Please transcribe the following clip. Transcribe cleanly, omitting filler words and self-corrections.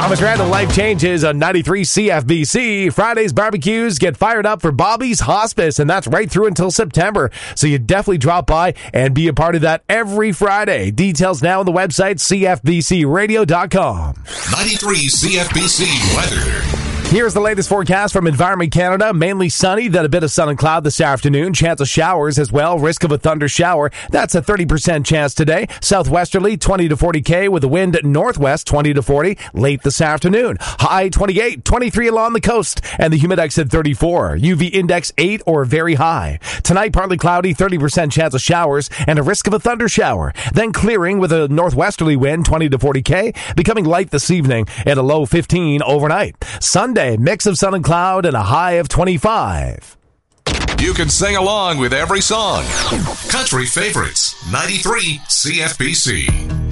Thomas Randall, Life Changes on 93 CFBC. Friday's barbecues get fired up for Bobby's Hospice, and that's right through until September. So you definitely drop by and be a part of that every Friday. Details now on the website, cfbcradio.com. 93 CFBC weather. Here's the latest forecast from Environment Canada. Mainly sunny, then a bit of sun and cloud this afternoon. Chance of showers as well. Risk of a thunder shower. That's a 30% chance today. Southwesterly, 20 to 40 K with a wind northwest, 20 to 40 late this afternoon. High 28, 23 along the coast, and the humidex at 34. UV index 8 or very high. Tonight, partly cloudy, 30% chance of showers, and a risk of a thunder shower. Then clearing with a northwesterly wind, 20 to 40 K, becoming light this evening at a low 15 overnight. Sunday, mix of sun and cloud and a high of 25. You can sing along with every song. Country favorites, 93 CFBC.